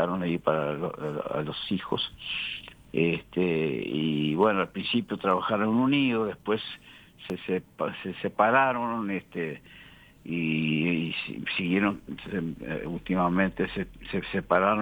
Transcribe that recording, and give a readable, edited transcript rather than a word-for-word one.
dejaron ahí para a los hijos. Y bueno, al principio trabajaron unidos, después se separaron, y siguieron, últimamente se separaron.